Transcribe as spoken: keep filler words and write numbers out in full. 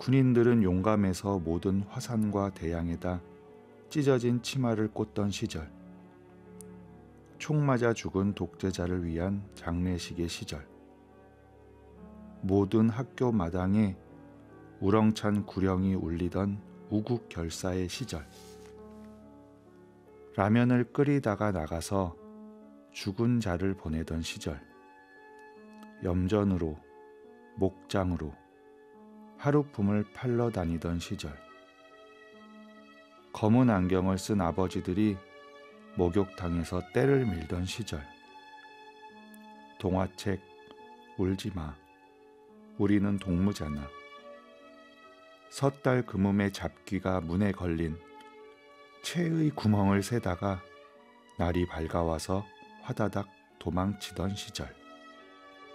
군인들은 용감해서 모든 화산과 대양에다 찢어진 치마를 꽂던 시절, 총 맞아 죽은 독재자를 위한 장례식의 시절, 모든 학교 마당에 우렁찬 구령이 울리던 우국결사의 시절, 라면을 끓이다가 나가서 죽은 자를 보내던 시절, 염전으로, 목장으로 하루품을 팔러 다니던 시절, 검은 안경을 쓴 아버지들이 목욕탕에서 때를 밀던 시절, 동화책 울지마, 우리는 동무잖아, 섣달 그물의 잡귀가 문에 걸린 채의 구멍을 세다가 날이 밝아와서 화다닥 도망치던 시절.